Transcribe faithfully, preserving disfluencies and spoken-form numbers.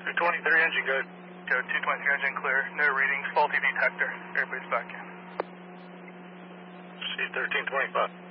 two twenty-three engine good. Go two twenty-three engine clear. No readings. Faulty detector. Everybody's back in. C thirteen twenty-five.